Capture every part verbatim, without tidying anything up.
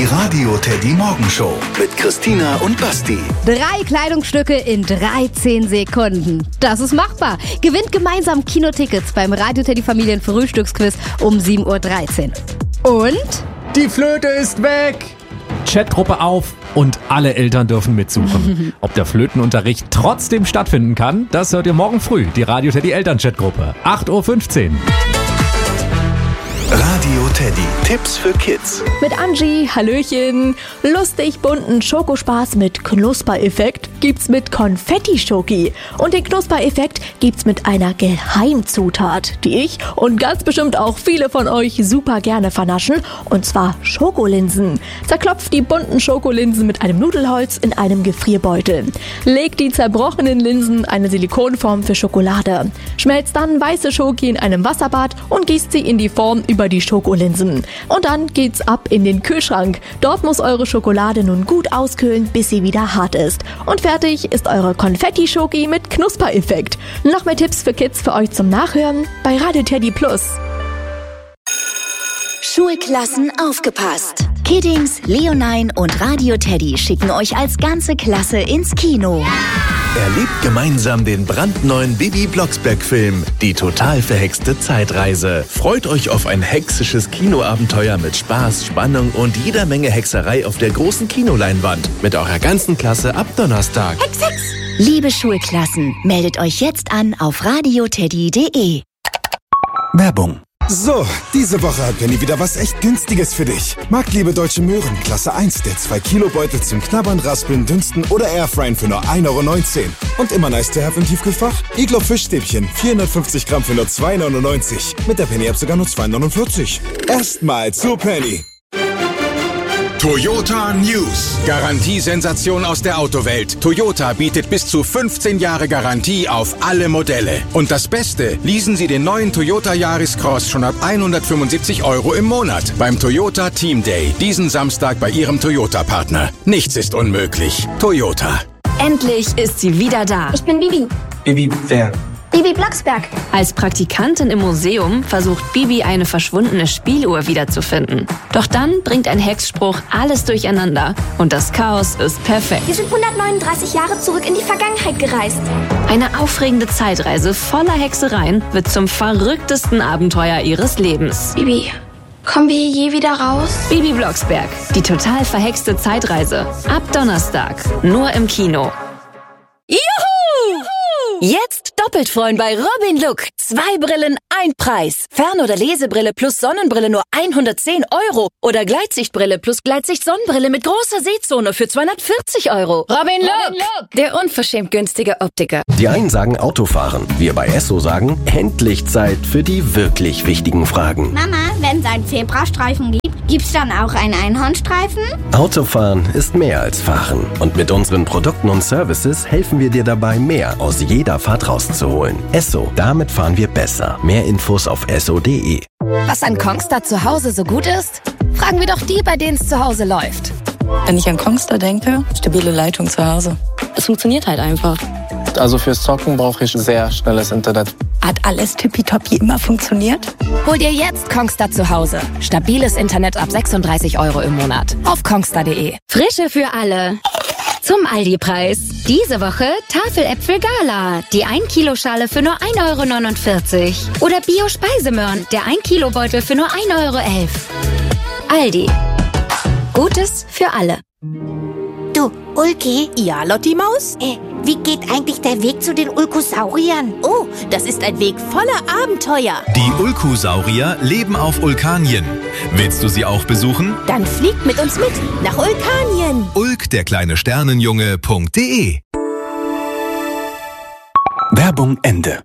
Radio Teddy Morgenshow mit Christina und Basti. Drei Kleidungsstücke in dreizehn Sekunden. Das ist machbar. Gewinnt gemeinsam Kinotickets beim Radio Teddy Familien Frühstücksquiz um sieben Uhr dreizehn. Und? Die Flöte ist weg! Chatgruppe auf und alle Eltern dürfen mitsuchen. Ob der Flötenunterricht trotzdem stattfinden kann, das hört ihr morgen früh. Die Radio Teddy Eltern-Chatgruppe. acht Uhr fünfzehn. Radio Teddy. Tipps für Kids. Mit Angie, Hallöchen. Lustig bunten Schokospaß mit Knuspereffekt gibt's mit Konfetti-Schoki. Und den Knuspereffekt gibt's mit einer Geheimzutat, die ich und ganz bestimmt auch viele von euch super gerne vernaschen. Und zwar Schokolinsen. Zerklopft die bunten Schokolinsen mit einem Nudelholz in einem Gefrierbeutel. Legt die zerbrochenen Linsen eine Silikonform für Schokolade. Schmelzt dann weiße Schoki in einem Wasserbad und gießt sie in die Form über die Schokolinsen. Und dann geht's ab in den Kühlschrank. Dort muss eure Schokolade nun gut auskühlen, bis sie wieder hart ist. Und fertig ist eure Konfetti-Schoki mit Knuspereffekt. Noch mehr Tipps für Kids für euch zum Nachhören bei Radio Teddy Plus. Schulklassen aufgepasst. Kiddings, Leonine und Radio Teddy schicken euch als ganze Klasse ins Kino. Erlebt gemeinsam den brandneuen Bibi Blocksberg-Film Die total verhexte Zeitreise. Freut euch auf ein hexisches Kinoabenteuer mit Spaß, Spannung und jeder Menge Hexerei auf der großen Kinoleinwand. Mit eurer ganzen Klasse ab Donnerstag. Hex, Hex! Liebe Schulklassen, meldet euch jetzt an auf radioteddy punkt de. Werbung. So, diese Woche hat Penny wieder was echt Günstiges für dich. Marktliebe Deutsche Möhren, Klasse eins, der zwei Kilo Beutel zum Knabbern, Raspeln, Dünsten oder Airfryen für nur ein Euro neunzehn. Und immer nice to have im Tiefkühlfach? Iglo Fischstäbchen, vierhundertfünfzig Gramm für nur zwei neunundneunzig. Mit der Penny-App sogar nur zwei neunundvierzig. Erstmal zu Penny. Toyota News. Garantiesensation aus der Autowelt. Toyota bietet bis zu fünfzehn Jahre Garantie auf alle Modelle. Und das Beste, leasen Sie den neuen Toyota Yaris Cross schon ab hundertfünfundsiebzig Euro im Monat beim Toyota Team Day. Diesen Samstag bei Ihrem Toyota-Partner. Nichts ist unmöglich. Toyota. Endlich ist sie wieder da. Ich bin Bibi. Bibi wer? Bibi Blocksberg. Als Praktikantin im Museum versucht Bibi eine verschwundene Spieluhr wiederzufinden. Doch dann bringt ein Hexspruch alles durcheinander und das Chaos ist perfekt. Wir sind hundertneununddreißig Jahre zurück in die Vergangenheit gereist. Eine aufregende Zeitreise voller Hexereien wird zum verrücktesten Abenteuer ihres Lebens. Bibi, kommen wir hier je wieder raus? Bibi Blocksberg, die total verhexte Zeitreise. Ab Donnerstag, nur im Kino. Juhu! Jetzt doppelt freuen bei Robin Look. Zwei Brillen, ein Preis. Fern- oder Lesebrille plus Sonnenbrille nur hundertzehn Euro. Oder Gleitsichtbrille plus Gleitsicht-Sonnenbrille mit großer Sehzone für zweihundertvierzig Euro. Robin Look, Robin Look, der unverschämt günstige Optiker. Die einen sagen Autofahren. Wir bei Esso sagen, endlich Zeit für die wirklich wichtigen Fragen. Mama, wenn es einen Zebrastreifen gibt, gibt's dann auch einen Einhornstreifen? Autofahren ist mehr als Fahren. Und mit unseren Produkten und Services helfen wir dir dabei, mehr aus jeder Fahrt rauszuholen. Esso, damit fahren wir besser. Mehr Infos auf esso punkt de. Was an Kongstar zu Hause so gut ist? Fragen wir doch die, bei denen es zu Hause läuft. Wenn ich an Kongstar denke, stabile Leitung zu Hause. Es funktioniert halt einfach. Also fürs Zocken brauche ich sehr schnelles Internet. Hat alles tippitoppi immer funktioniert? Hol dir jetzt Kongstar zu Hause. Stabiles Internet ab sechsunddreißig Euro im Monat. Auf kongstar punkt de. Frische für alle. Zum Aldi-Preis. Diese Woche Tafeläpfel Gala. Die ein Kilo Schale für nur ein Euro neunundvierzig. Oder Bio-Speisemöhren. Der ein Kilo Beutel für nur ein Euro elf. Aldi. Gutes für alle. Du, Ulki? Ja, Lotti Maus? Äh, wie geht eigentlich der Weg zu den Ulkosauriern? Oh, das ist ein Weg voller Abenteuer. Die Ulkosaurier leben auf Ulkanien. Willst du sie auch besuchen? Dann fliegt mit uns mit nach Ulkanien. Ulk, der kleine Sternenjunge.de. Werbung Ende.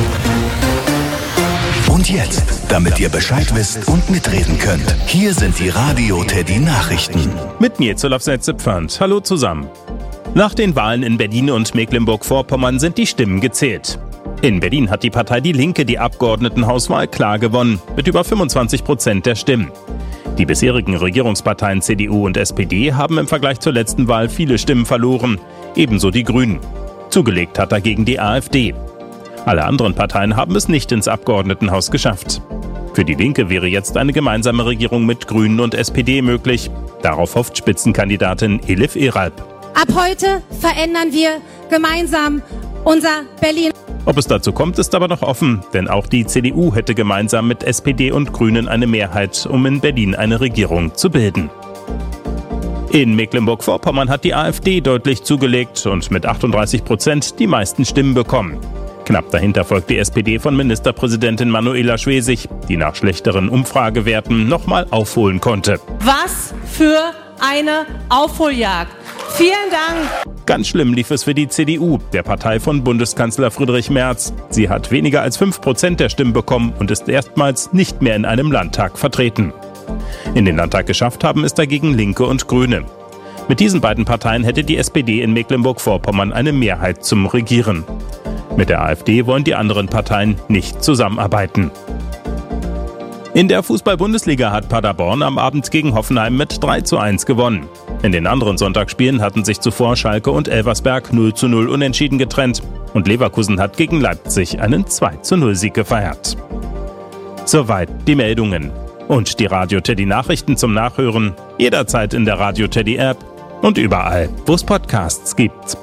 Und jetzt, damit ihr Bescheid wisst und mitreden könnt, hier sind die Radio Teddy Nachrichten. Mit mir, Zolaf Setze-Pfand. Hallo zusammen. Nach den Wahlen in Berlin und Mecklenburg-Vorpommern sind die Stimmen gezählt. In Berlin hat die Partei Die Linke die Abgeordnetenhauswahl klar gewonnen, mit über fünfundzwanzig Prozent der Stimmen. Die bisherigen Regierungsparteien C D U und S P D haben im Vergleich zur letzten Wahl viele Stimmen verloren, ebenso die Grünen. Zugelegt hat dagegen die AfD. Alle anderen Parteien haben es nicht ins Abgeordnetenhaus geschafft. Für die Linke wäre jetzt eine gemeinsame Regierung mit Grünen und S P D möglich. Darauf hofft Spitzenkandidatin Elif Eralp. Ab heute verändern wir gemeinsam unser Berlin. Ob es dazu kommt, ist aber noch offen, denn auch die C D U hätte gemeinsam mit S P D und Grünen eine Mehrheit, um in Berlin eine Regierung zu bilden. In Mecklenburg-Vorpommern hat die AfD deutlich zugelegt und mit achtunddreißig Prozent die meisten Stimmen bekommen. Knapp dahinter folgt die S P D von Ministerpräsidentin Manuela Schwesig, die nach schlechteren Umfragewerten nochmal aufholen konnte. Was für eine Aufholjagd. Vielen Dank. Ganz schlimm lief es für die C D U, der Partei von Bundeskanzler Friedrich Merz. Sie hat weniger als fünf Prozent der Stimmen bekommen und ist erstmals nicht mehr in einem Landtag vertreten. In den Landtag geschafft haben es dagegen Linke und Grüne. Mit diesen beiden Parteien hätte die S P D in Mecklenburg-Vorpommern eine Mehrheit zum Regieren. Mit der AfD wollen die anderen Parteien nicht zusammenarbeiten. In der Fußball-Bundesliga hat Paderborn am Abend gegen Hoffenheim mit drei zu eins gewonnen. In den anderen Sonntagsspielen hatten sich zuvor Schalke und Elversberg null zu null unentschieden getrennt. Und Leverkusen hat gegen Leipzig einen zwei zu null Sieg gefeiert. Soweit die Meldungen. Und die Radio Teddy Nachrichten zum Nachhören jederzeit in der Radio Teddy App und überall, wo es Podcasts gibt.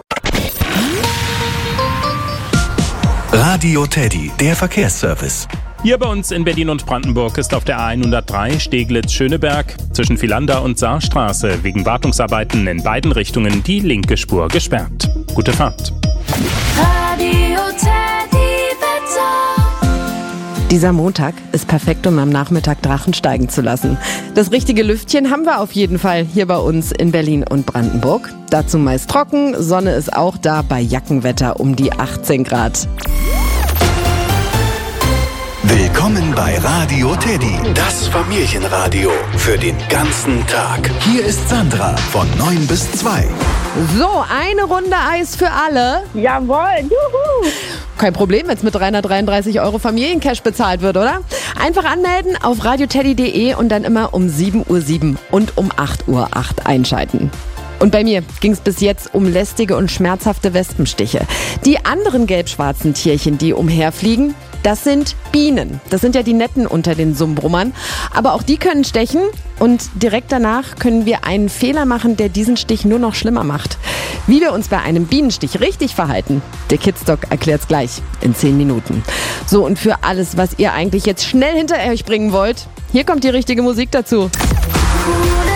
Radio Teddy, der Verkehrsservice. Hier bei uns in Berlin und Brandenburg ist auf der A hundertdrei Steglitz-Schöneberg zwischen Villander und Saarstraße wegen Wartungsarbeiten in beiden Richtungen die linke Spur gesperrt. Gute Fahrt. Radio Teddy Wetter. Dieser Montag ist perfekt, um am Nachmittag Drachen steigen zu lassen. Das richtige Lüftchen haben wir auf jeden Fall hier bei uns in Berlin und Brandenburg. Dazu meist trocken, Sonne ist auch da bei Jackenwetter um die achtzehn Grad. Willkommen bei Radio Teddy, das Familienradio für den ganzen Tag. Hier ist Sandra von neun bis zwei. So, eine Runde Eis für alle. Jawohl, juhu. Kein Problem, wenn es mit dreihundertdreiunddreißig Euro Familiencash bezahlt wird, oder? Einfach anmelden auf radioteddy punkt de und dann immer um sieben Uhr sieben und um acht Uhr acht einschalten. Und bei mir ging es bis jetzt um lästige und schmerzhafte Wespenstiche. Die anderen gelb-schwarzen Tierchen, die umherfliegen, das sind Bienen. Das sind ja die Netten unter den Summbrummern. Aber auch die können stechen und direkt danach können wir einen Fehler machen, der diesen Stich nur noch schlimmer macht. Wie wir uns bei einem Bienenstich richtig verhalten, der Kidsdoc erklärt's gleich in zehn Minuten. So, und für alles, was ihr eigentlich jetzt schnell hinter euch bringen wollt, hier kommt die richtige Musik dazu.